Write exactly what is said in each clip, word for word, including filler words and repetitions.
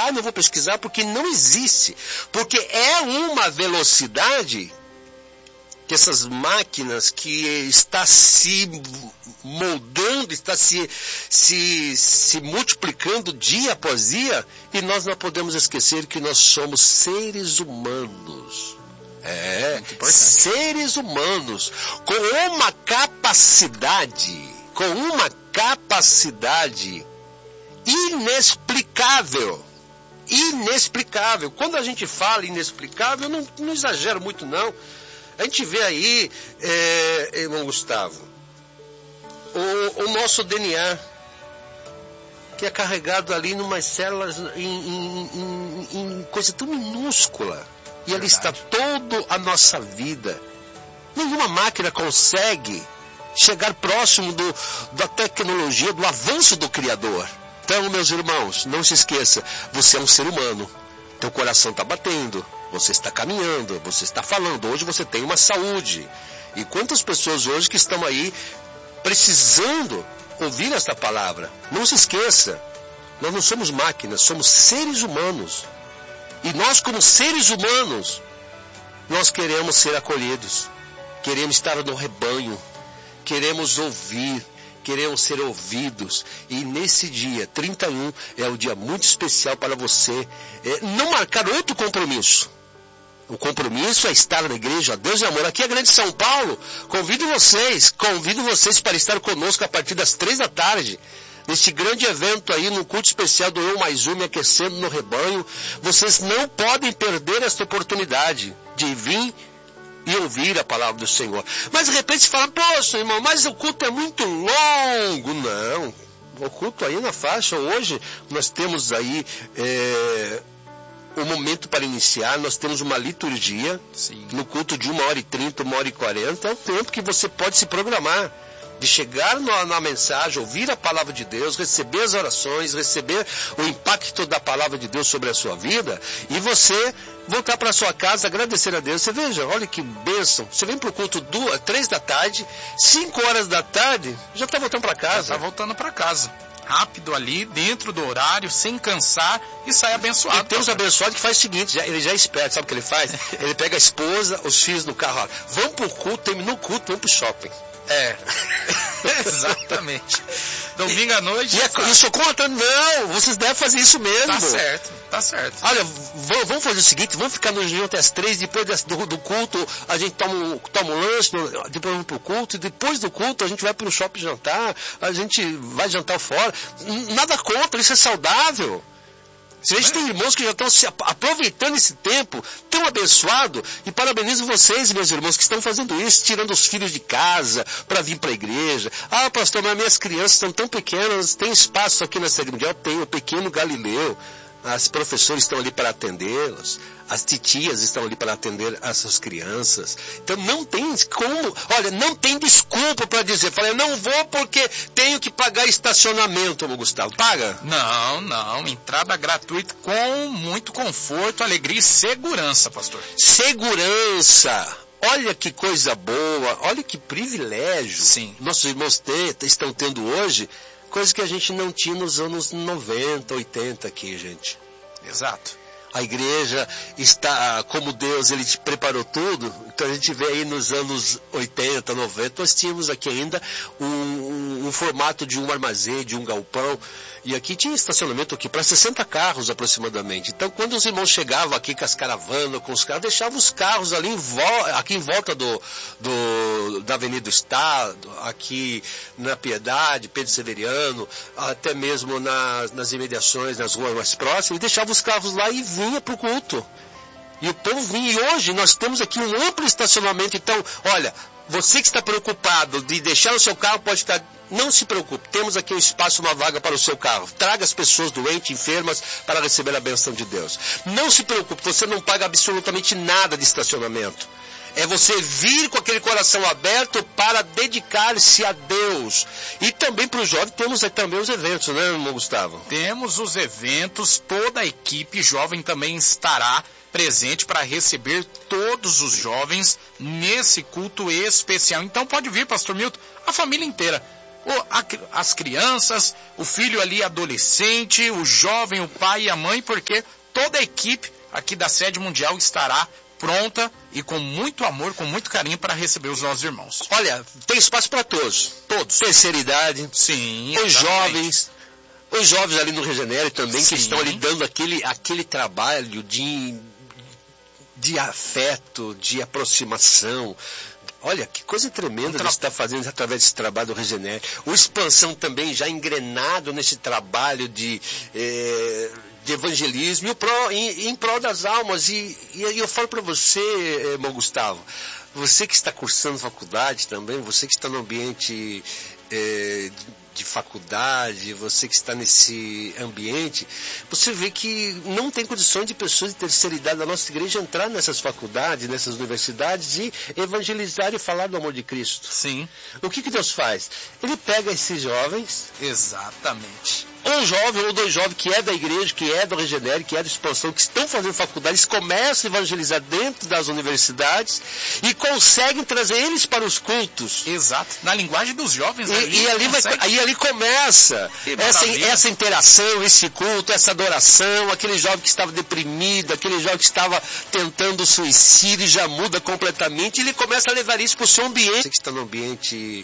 Ah, não vou pesquisar porque não existe. Porque é uma velocidade que essas máquinas que está se moldando, está se, se, se multiplicando dia após dia, e nós não podemos esquecer que nós somos seres humanos. É, seres humanos com uma capacidade, com uma capacidade inexplicável. Inexplicável. Quando a gente fala inexplicável, eu não, não exagero muito não. A gente vê aí, é, irmão Gustavo, o, o nosso D N A, que é carregado ali em umas células, em, em, em, em coisa tão minúscula. E ali está toda a nossa vida. Nenhuma máquina consegue chegar próximo do, da tecnologia, do avanço do Criador. Então, meus irmãos, não se esqueça, você é um ser humano. Teu coração está batendo, você está caminhando, você está falando. Hoje você tem uma saúde. E quantas pessoas hoje que estão aí precisando ouvir esta palavra? Não se esqueça, nós não somos máquinas, somos seres humanos. E nós, como seres humanos, nós queremos ser acolhidos, queremos estar no rebanho, queremos ouvir, queremos ser ouvidos. E nesse dia, trinta e um, é um dia muito especial para você é, não marcar outro compromisso. O compromisso é estar na igreja, Deus e Amor. Aqui é a Grande São Paulo. Convido vocês, convido vocês para estar conosco a partir das três da tarde. Nesse grande evento aí, no culto especial do Eu Mais Um, me aquecendo no rebanho. Vocês não podem perder esta oportunidade de vir e ouvir a palavra do Senhor. Mas de repente você fala, poxa irmão, mas o culto é muito longo. Não, o culto aí na faixa, hoje nós temos aí é, o momento para iniciar, nós temos uma liturgia. Sim. No culto de uma hora e trinta, uma hora e quarenta, é o tempo que você pode se programar. De chegar na, na mensagem, ouvir a palavra de Deus, receber as orações, receber o impacto da palavra de Deus sobre a sua vida, e você voltar para a sua casa, agradecer a Deus. Você veja, olha que bênção. Você vem para o culto duas, três da tarde, cinco horas da tarde, já está voltando para casa. Já está voltando para casa. Rápido ali, dentro do horário, sem cansar, e sai abençoado. E tem uns abençoados que faz o seguinte, já, ele já é esperto, sabe o que ele faz? Ele pega a esposa, os filhos no carro, olha, vamos para o culto, terminou o culto, vamos para o shopping. É, exatamente. Domingo à noite. E é, eu sou contra? Não, vocês devem fazer isso mesmo. Tá certo, tá certo. Olha, vamos fazer o seguinte, vamos ficar no jejum até as três, depois do, do culto a gente toma, toma um lanche, depois vamos pro culto, e depois do culto a gente vai pro shopping jantar, a gente vai jantar fora. Nada contra, isso é saudável. Se a gente tem irmãos que já estão se aproveitando esse tempo, tão abençoado, e parabenizo vocês, meus irmãos, que estão fazendo isso, tirando os filhos de casa para vir para a igreja. Ah, pastor, mas minhas crianças estão tão pequenas, tem espaço aqui na Cidade Mundial? Tem, o pequeno Galileu. As professoras estão ali para atendê-los, as titias estão ali para atender essas crianças. Então não tem como, olha, não tem desculpa para dizer, falei, não vou porque tenho que pagar estacionamento, meu Gustavo. Paga? Não, não, entrada gratuita com muito conforto, alegria e segurança, pastor. Segurança! Olha que coisa boa, olha que privilégio. Sim. Nossos irmãos te, estão tendo hoje, coisa que a gente não tinha nos anos noventa, oitenta aqui, gente. Exato. A igreja está, como Deus, Ele te preparou tudo. Então a gente vê aí nos anos oitenta, noventa, nós tínhamos aqui ainda um, um, um formato de um armazém, de um galpão. E aqui tinha estacionamento aqui para sessenta carros aproximadamente. Então quando os irmãos chegavam aqui com as caravanas, com os carros, deixavam os carros ali em vo- aqui em volta do, do, da Avenida do Estado, aqui na Piedade, Pedro Severiano, até mesmo nas, nas imediações, nas ruas mais próximas, e deixavam os carros lá e vinha para o culto. E o povo vinha. E hoje nós temos aqui um amplo estacionamento. Então, olha, você que está preocupado de deixar o seu carro, pode ficar. Não se preocupe, temos aqui um espaço, uma vaga para o seu carro. Traga as pessoas doentes, enfermas, para receber a bênção de Deus. Não se preocupe, você não paga absolutamente nada de estacionamento. É você vir com aquele coração aberto para dedicar-se a Deus. E também para os jovens temos aí também os eventos, né, irmão Gustavo? Temos os eventos, toda a equipe jovem também estará presente para receber todos os jovens nesse culto especial. Então pode vir, pastor Milton, a família inteira. o, a, as crianças, o filho ali adolescente, o jovem, o pai e a mãe, porque toda a equipe aqui da Sede Mundial estará pronta e com muito amor, com muito carinho para receber os nossos irmãos. Olha, tem espaço para todos. Todos. Terceira idade. Sim. Os jovens. Os jovens ali no Regenere também, Sim. que estão ali dando aquele, aquele trabalho de, de afeto, de aproximação. Olha, que coisa tremenda um tra... você está fazendo através desse trabalho do Regenere. O Expansão também já engrenado nesse trabalho de, eh, de evangelismo e o pro, em, em prol das almas. E, e eu falo para você, irmão Gustavo, você que está cursando faculdade também, você que está no ambiente eh, de faculdade, você que está nesse ambiente, você vê que não tem condições de pessoas de terceira idade da nossa igreja entrar nessas faculdades, nessas universidades e evangelizar e falar do amor de Cristo. Sim. O que que Deus faz? Ele pega esses jovens. Exatamente. Um jovem ou dois jovens que é da igreja, que é do Regenere, que é da Expansão, que estão fazendo faculdade, eles começam a evangelizar dentro das universidades e conseguem trazer eles para os cultos. Exato. Na linguagem dos jovens. E ali, e ali, vai, aí ali começa essa, essa interação, esse culto, essa adoração. Aquele jovem que estava deprimido, aquele jovem que estava tentando suicídio, já muda completamente. E ele começa a levar isso para o seu ambiente. Você que está no ambiente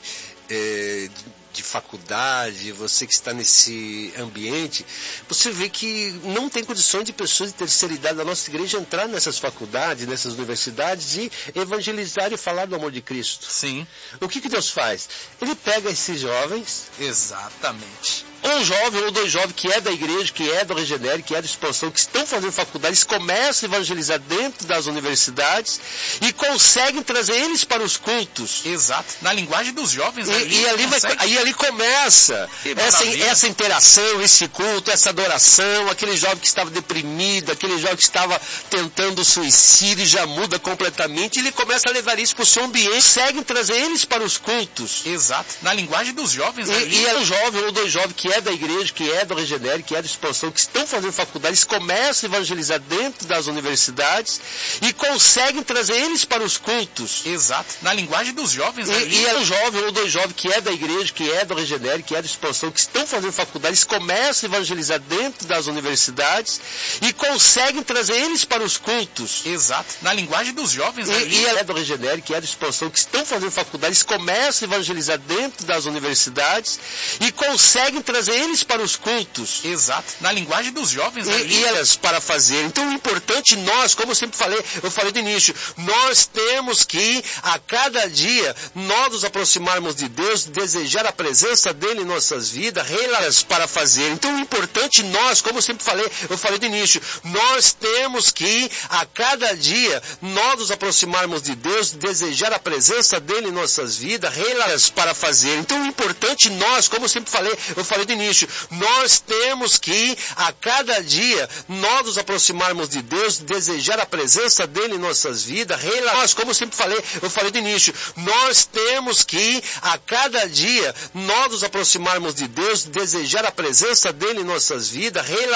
é, de faculdade, você que está nesse ambiente, você vê que não tem condições de pessoas de terceira idade da nossa igreja entrar nessas faculdades, nessas universidades e evangelizar e falar do amor de Cristo. Sim. O que que Deus faz? Ele pega esses jovens. Exatamente. Um jovem ou dois jovens que é da igreja, que é do Regenere, que é da Expansão, que estão fazendo faculdade, eles começam a evangelizar dentro das universidades e conseguem trazer eles para os cultos. Exato. Na linguagem dos jovens. E ali, e ali, vai, aí ali começa essa, essa interação, esse culto, essa adoração. Aquele jovem que estava deprimido, aquele jovem que estava tentando suicídio, já muda completamente. E ele começa a levar isso para o seu ambiente. Conseguem trazer eles para os cultos. Exato. Na linguagem dos jovens. E, ali, e é um jovem ou dois jovens que é da igreja, que é do Regenere, que é da Expansão, que estão fazendo faculdade, eles começam a evangelizar dentro das universidades e conseguem trazer eles para os cultos. Exato. Na linguagem dos jovens. E, ali, e é um jovem ou dois jovens que é da igreja, que é do Regenere, que é da Expansão, que estão fazendo faculdade, eles começam a evangelizar dentro das universidades e conseguem trazer eles para os cultos. Exato. Na linguagem dos jovens. E, ali, e é do Regenere, que é da Expansão, que estão fazendo faculdade, eles começam a evangelizar dentro das universidades e conseguem trazer eles para os cultos. Exato. Na linguagem dos jovens. E, ali, e elas para fazer. Então o importante nós, como eu sempre falei, eu falei do início, nós temos que a cada dia nós nos aproximarmos de Deus, desejar a presença dele em nossas vidas, regras para fazer. Então o importante nós, como eu sempre falei, eu falei do início, nós temos que a cada dia nós nos aproximarmos de Deus, desejar a presença dele em nossas vidas, regras para fazer. Então o importante nós, como eu sempre falei, eu falei do início, nós temos que a cada dia nós nos aproximarmos de Deus, desejar a presença dele em nossas vidas, nós, como eu sempre falei, eu falei do início, nós temos que a cada dia nós nos aproximarmos de Deus, desejar a presença dele em nossas vidas,